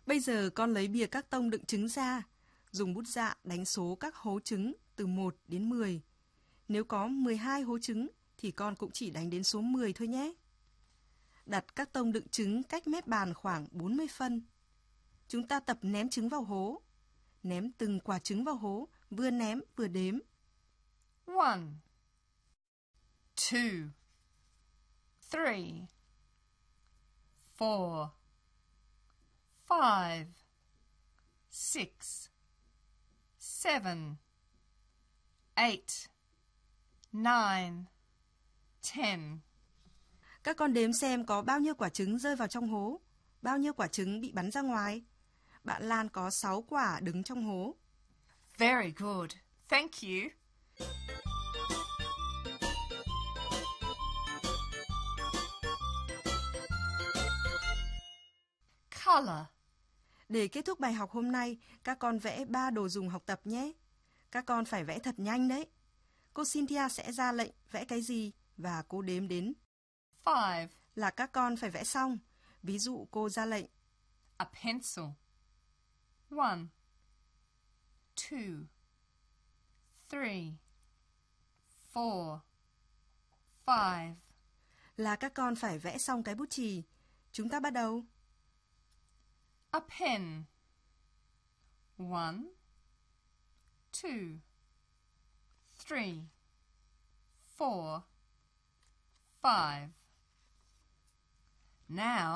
Bây giờ con lấy bìa các tông đựng trứng ra, dùng bút dạ đánh số các hố trứng từ 1 đến 10. Nếu có 12 hố trứng thì con cũng chỉ đánh đến số 10 thôi nhé. Đặt các tông đựng trứng cách mép bàn khoảng 40 phân. Chúng ta tập ném trứng vào hố. Ném từng quả trứng vào hố, vừa ném vừa đếm. 1 2 3 4 5 6 7 8 9 10. Các con đếm xem có bao nhiêu quả trứng rơi vào trong hố, bao nhiêu quả trứng bị bắn ra ngoài. Bạn Lan có 6 quả đứng trong hố. Very good. Thank you. Color. Để kết thúc bài học hôm nay, các con vẽ 3 đồ dùng học tập nhé. Các con phải vẽ thật nhanh đấy. Cô Cynthia sẽ ra lệnh vẽ cái gì và cô đếm đến 5. là các con phải vẽ xong. Ví dụ cô ra lệnh A pencil. 1 2 3 4 5. là các con phải vẽ xong cái bút chì. Chúng ta bắt đầu. A pen. 1 2 3 4 5. Now